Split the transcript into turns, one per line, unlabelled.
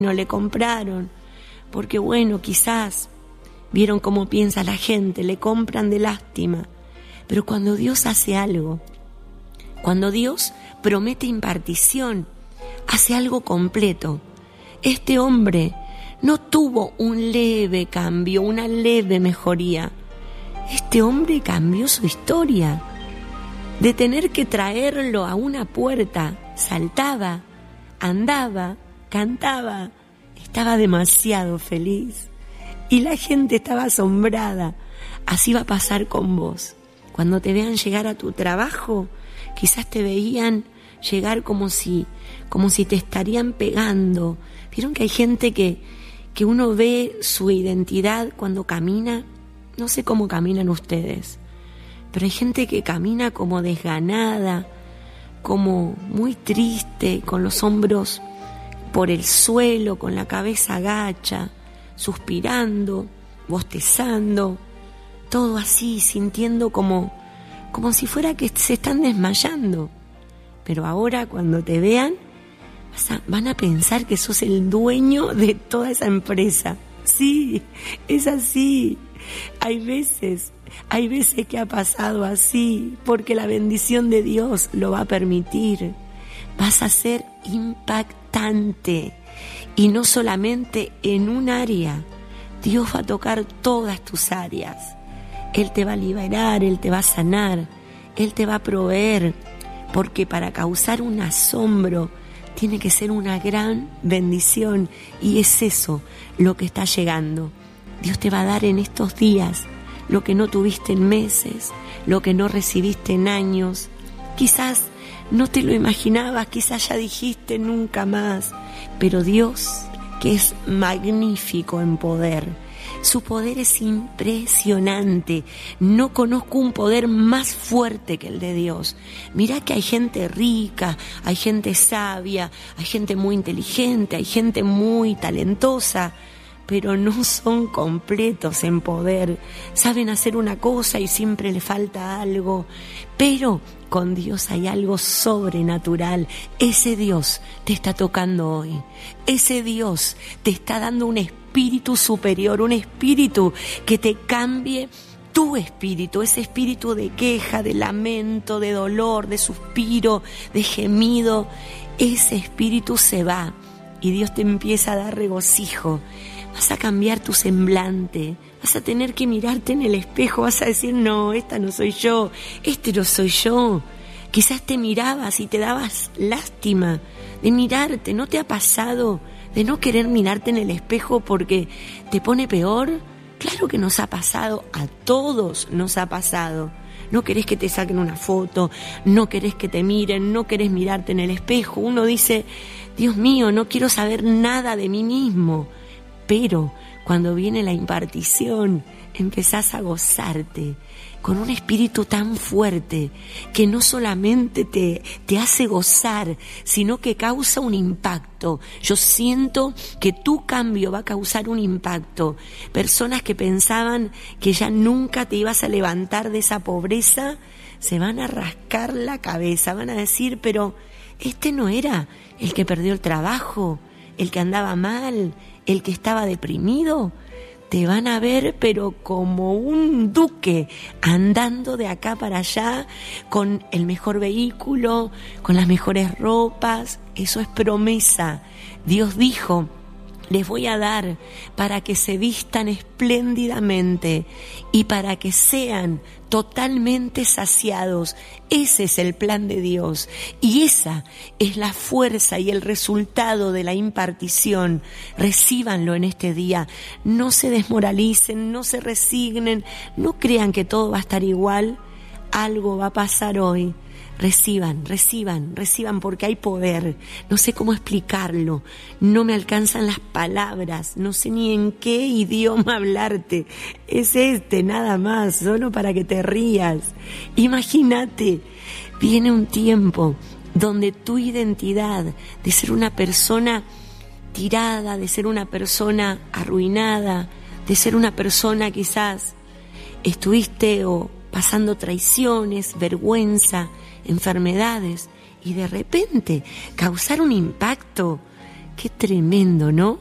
no le compraron, porque bueno, quizás vieron cómo piensa la gente, le compran de lástima. Pero cuando Dios hace algo, cuando Dios promete impartición, hace algo completo. Este hombre no tuvo un leve cambio, una leve mejoría. Este hombre cambió su historia. De tener que traerlo a una puerta, saltaba, andaba, cantaba, estaba demasiado feliz. Y la gente estaba asombrada. Así va a pasar con vos. Cuando te vean llegar a tu trabajo, quizás te veían llegar como si te estarían pegando. ¿Vieron que hay gente que uno ve su identidad cuando camina? No sé cómo caminan ustedes, pero hay gente que camina como desganada, como muy triste, con los hombros por el suelo, con la cabeza agacha, suspirando, bostezando, todo así, sintiendo como si fuera que se están desmayando. Pero ahora cuando te vean, van a pensar que sos el dueño de toda esa empresa. Sí, es así. Hay veces que ha pasado así, porque la bendición de Dios lo va a permitir. Vas a ser impactante, y no solamente en un área. Dios va a tocar todas tus áreas. Él te va a liberar, Él te va a sanar, Él te va a proveer, porque para causar un asombro tiene que ser una gran bendición, y es eso lo que está llegando. Dios te va a dar en estos días lo que no tuviste en meses, lo que no recibiste en años. Quizás no te lo imaginabas, quizás ya dijiste nunca más, pero Dios, que es magnífico en poder, su poder es impresionante. No conozco un poder más fuerte que el de Dios. Mirá que hay gente rica, hay gente sabia, hay gente muy inteligente, hay gente muy talentosa, pero no son completos en poder. Saben hacer una cosa y siempre le falta algo, pero con Dios hay algo sobrenatural. Ese Dios te está tocando hoy. Ese Dios te está dando un espíritu superior, un espíritu que te cambie tu espíritu, ese espíritu de queja, de lamento, de dolor, de suspiro, de gemido. Ese espíritu se va y Dios te empieza a dar regocijo. Vas a cambiar tu semblante, vas a tener que mirarte en el espejo, vas a decir, no, esta no soy yo, este no soy yo. Quizás te mirabas y te dabas lástima de mirarte. ¿No te ha pasado de no querer mirarte en el espejo porque te pone peor? Claro que nos ha pasado, a todos nos ha pasado. No querés que te saquen una foto, no querés que te miren, no querés mirarte en el espejo. Uno dice, Dios mío, no quiero saber nada de mí mismo. Pero cuando viene la impartición, empezás a gozarte con un espíritu tan fuerte que no solamente te hace gozar, sino que causa un impacto. Yo siento que tu cambio va a causar un impacto. Personas que pensaban que ya nunca te ibas a levantar de esa pobreza, se van a rascar la cabeza, van a decir, pero este no era el que perdió el trabajo, el que andaba mal, el que estaba deprimido. Te van a ver pero como un duque, andando de acá para allá, con el mejor vehículo, con las mejores ropas. Eso es promesa. Dios dijo, les voy a dar para que se vistan espléndidamente y para que sean totalmente saciados. Ese es el plan de Dios y esa es la fuerza y el resultado de la impartición. Recíbanlo en este día. No se desmoralicen, no se resignen, no crean que todo va a estar igual. Algo va a pasar hoy. Reciban porque hay poder. No sé cómo explicarlo, no me alcanzan las palabras, no sé ni en qué idioma hablarte. Es nada más, solo para que te rías. Imagínate, viene un tiempo donde tu identidad de ser una persona tirada, de ser una persona arruinada, de ser una persona quizás estuviste pasando traiciones, vergüenza, enfermedades, y de repente causar un impacto Qué tremendo, ¿no?